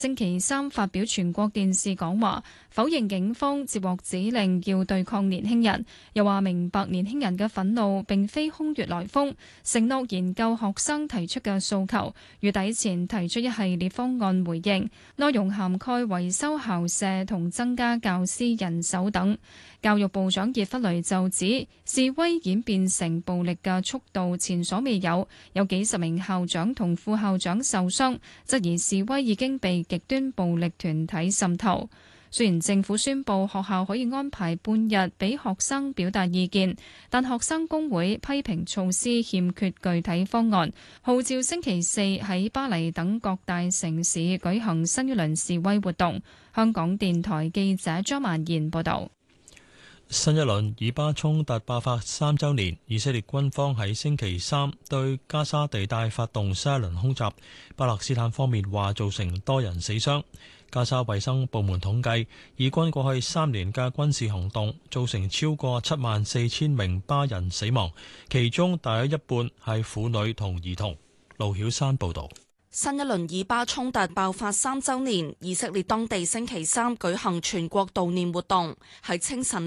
星期三發表全國電視講話，否認警方接獲指令要對抗年輕人，又話明白年輕人嘅憤怒並非空穴來風，承諾研究學生提出嘅訴求，月底前提出一系列方案回應，內容涵蓋維修校舍同增加教師人手等。教育部長葉弗雷就指，示威演變成暴力嘅速度前所未有，有幾十名校長同副校長受傷，質疑示威已經被極端暴力團體滲透。雖然政府宣布學校可以安排半日俾學生表達意見，但學生工會批評措施欠缺具體方案，號召星期四喺巴黎等各大城市舉行新一輪示威活動。香港電台記者張曼燕報導。 新一輪以巴衝突爆發3週年，以色列軍方喺星期三對加沙地帶發動新一輪空襲，巴勒斯坦方面話造成多人死傷。加沙衛生部門統計，以軍過去3年嘅軍事行動造成超過74000名巴人死亡，其中大約一半係婦女同兒童。盧曉山報導。 新一輪以巴衝突爆發3週年，以色列當地星期三舉行全國悼念活動，喺清晨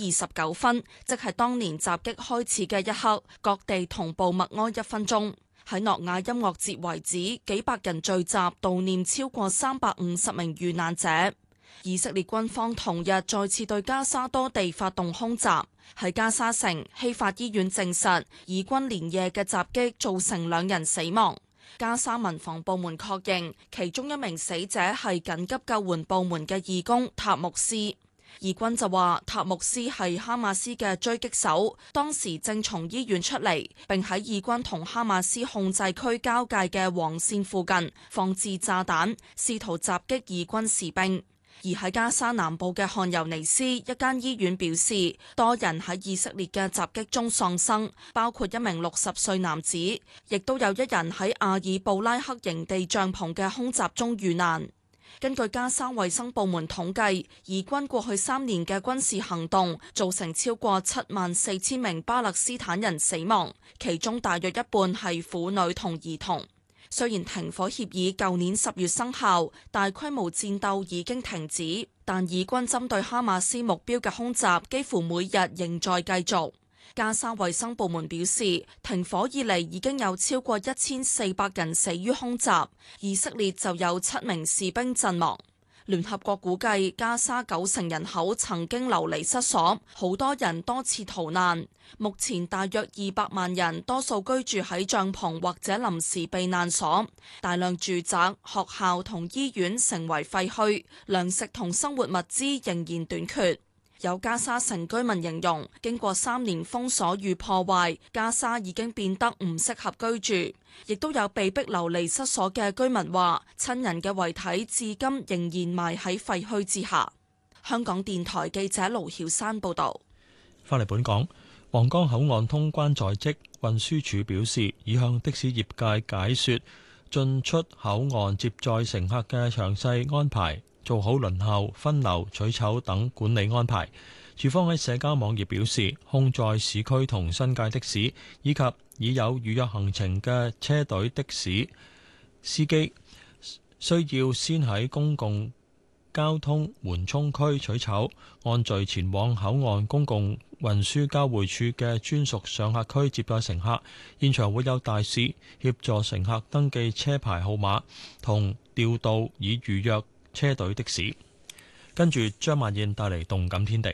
6:29，即係當年襲擊開始嘅一刻，各地同步默哀1分鐘。喺諾亞音樂節為止，幾百人聚集悼念超過350名遇難者。以色列軍方同日再次對加沙多地發動空襲，喺加沙城希法醫院證實，以軍連夜嘅襲擊造成2人死亡。加沙民防部門確認，其中一名死者係緊急救援部門嘅義工塔木斯。以軍就話，塔木斯係哈馬斯嘅狙擊手，當時正從醫院出嚟，並喺以軍同哈馬斯控制區交界嘅黃線附近放置炸彈，試圖襲擊以軍士兵。而喺加沙南部嘅漢尤尼斯一間醫院表示，多人喺以色列嘅襲擊中喪生，包括一名60歲男子，亦都有一人喺阿爾布拉克營地帳篷嘅空襲中遇難。根據加沙衛生部門統計，以軍過去3年嘅軍事行動造成超過74000名巴勒斯坦人死亡，其中大約一半係婦女同兒童。雖然停火協議舊年10月生效，大規模戰鬥已經停止，但以軍針對哈馬斯目標嘅空襲幾乎每日仍在繼續。加沙衛生部門表示，停火以嚟已經有超過1400人死於空襲，以色列就有7名士兵陣亡。聯合國估計，加沙90%人口曾經流離失所，好多人多次逃難。目前大約200萬人，多數居住喺帳篷或者臨時避難所，大量住宅、學校同醫院成為廢墟，糧食同生活物資仍然短缺。有加沙城居民形容，經過3年封鎖與破壞，加沙已經變得唔適合居住。亦都有被逼流離失所嘅居民話，親人嘅遺體至今仍然埋喺廢墟之下。香港電台記者盧曉山報導。 返嚟本港，皇崗口岸通關在即，運輸署表示已向的士業界解說進出口岸接載乘客嘅詳細安排，做好輪候、分流、取籌等管理安排。署方喺社交網頁表示，空載市區同新界的士以及已有預約行程嘅車隊的士司機，需要先喺公共交通緩衝區取籌，按序前往口岸公共運輸交匯處嘅專屬上客區接載乘客。現場會有大使協助乘客登記車牌號碼同調度已預約車隊的士。跟住張曼燕帶嚟動感天地。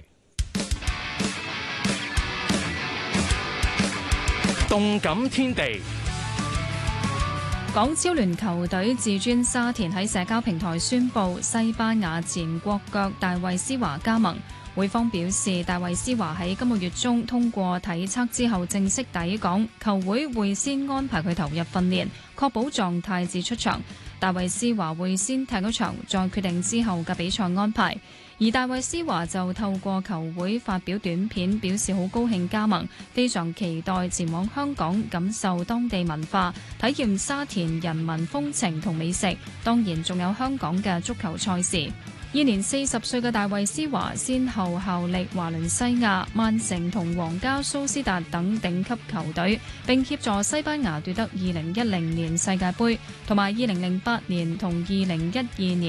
動感天地， 港超聯球隊至尊沙田喺社交平台宣布西班牙前國腳大衛斯華加盟。會方表示，大衛斯華喺今個月中通過體測之後正式抵港，球會會先安排佢投入訓練，確保狀態至出場。大衛斯華會先踢一場，再決定之後嘅比賽安排。而大衛斯華就透過球會發表短片，表示好高興加盟，非常期待前往香港感受當地文化，體驗沙田人民風情同美食，當然仲有香港嘅足球賽事。現年40歲嘅大衛斯華先後效力華倫西亞、曼城同皇家蘇斯達等頂級球隊，並協助西班牙奪得2010年世界盃同埋2008年同2012年